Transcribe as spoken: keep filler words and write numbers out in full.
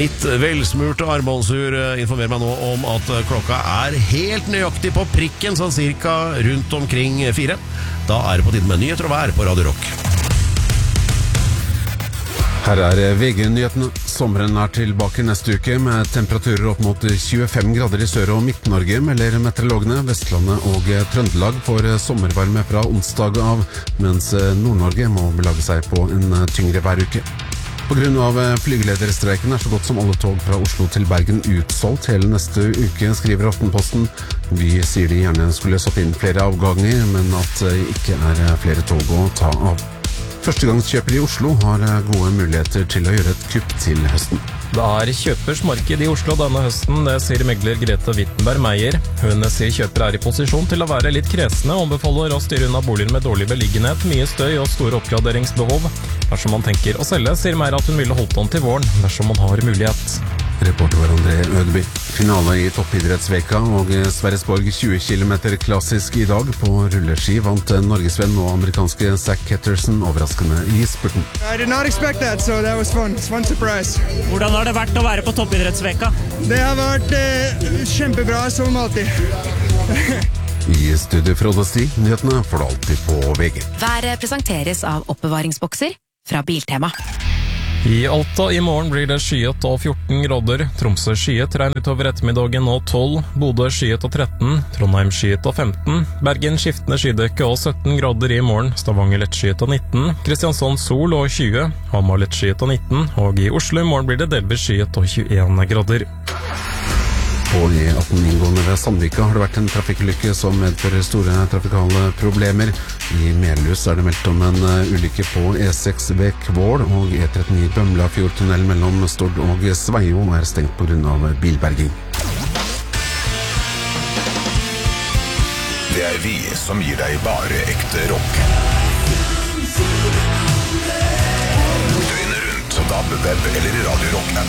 Mitt velsmurte armbåndsur informerer meg nå om at klokka er helt nøyaktig på prikken, sånn cirka rundt omkring fire. Da er det på tiden med nyheter og vær på Radio Rock. Her er V G-nyheten. Sommeren er tilbake neste uke med temperaturer opp mot tjuefem grader i Sør- og Midt-Norge, melder meteorologene. Vestlandet og Trøndelag får sommervarme fra onsdag av, mens Nord-Norge må belage seg på en tyngre væruke. På grunn av flygelederstreiken er så godt som alle tog fra Oslo til Bergen utsolgt hele neste uke, skriver Aftenposten. Vi sier de gjerne skulle satt inn flere avganger, men at det ikke er flere tog å ta av. Førstegangskjøpere i Oslo har gode muligheter til å gjøre et kupp til høsten. Det er kjøpers marked i Oslo denne høsten, det sier megler Grete Wittenberg-Meyer. Hun sier kjøpere er i posisjon til å være litt kresne og anbefaler å styre unna boliger med dårlig beliggenhet, mye støy og store oppgraderingsbehov. Dersom man tenker å selge, sier Meyer at hun ville holdt on til våren, dersom man har mulighet. Reporter var André Ødeby. Finale i toppidrettsveka, og Sverresborg tjue kilometer klassisk i dag. På rulleski vant norgesvenn og amerikanske Zach Ketterson overraskende i spurten. I did not expect that, so that was fun. It's fun surprise. Hvordan har det vært å være på toppidrettsveka? Det har vært eh, kjempebra, som alltid. I studio Frode Sti, nyhetene får du alltid på V G. Været presenteres av oppbevaringsbokser fra Biltema. I Alta i morgen blir det skyet og fjorten grader. Tromsø skyet, regn utover ettermiddagen og tolv. Bodø skyet og tretten. Trondheim skyet og femten. Bergen skiftende skydekke og sytten grader i morgen. Stavanger lett skyet og nitten. Kristiansand sol og tjue. Hamar lett skyet og nitten. Og i Oslo i morgen blir det delvis skyet og tjueen grader. På E atten inngående ved Sandvika har det vært en trafikkulykke som medfører store trafikale problemer. I Melhus er det meldt om en ulykke på E seks ved Kvål, og E trettini Bømlafjordtunnel mellom Stord og Sveio er stengt på grunn av bilberging. Det er vi som gir deg bare ekte rock. Døgnet rundt, D A B, web eller i Radio Rock-appen.